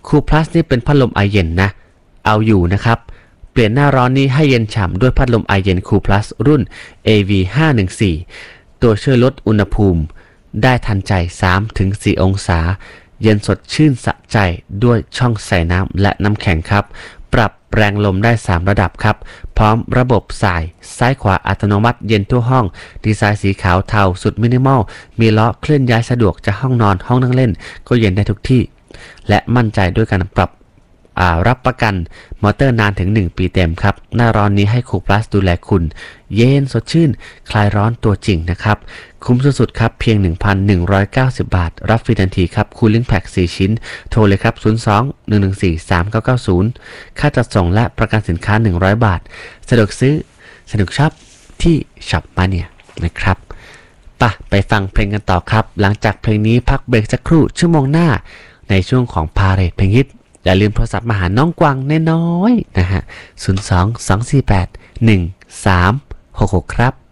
คูลพลัสนี่เป็นพัดลมไอเย็นนะเอาอยู่นะครับเปลี่ยนหน้าร้อนนี้ให้เย็นฉ่ำด้วยพัดลมไอเย็นคูลพลัสรุ่น AV514 ตัวช่วยลดอุณหภูมิได้ทันใจ 3-4 องศาเย็นสดชื่นสะใจด้วยช่องใส่น้ำและน้ำแข็งครับปรับแรงลมได้3ระดับครับพร้อมระบบสายซ้ายขวาอัตโนมัติเย็นทั่วห้องดีไซน์สีขาวเทาสุดมินิมอลมีล้อเคลื่อนย้ายสะดวกจากห้องนอนห้องนั่งเล่นก็เย็นได้ทุกที่และมั่นใจด้วยการปรับรับประกันมอเตอร์นานถึง1 ปีเต็มครับหน้าร้อนนี้ให้คูลพลัสดูแลคุณเย็นสดชื่นคลายร้อนตัวจริงนะครับคุ้มสุดๆครับเพียง 1,190 บาทรับฟรีทันทีครับคูลิ่งแพ็ก4 ชิ้นโทรเลยครับ02-114-3990ค่าจัดส่งและประกันสินค้า100 บาทสะดวกซื้อสนุกช็อปที่ช็อปมาเนี่ยนะครับไปฟังเพลงกันต่อครับหลังจากเพลงนี้พักเบรกสักครู่ชั่วโมงหน้าในช่วงของพาเรทเพลงฮิตอย่าลืมโทรศัพท์มาหาน้องกวางน้อยๆนะฮะ 02-248-1366 ครับ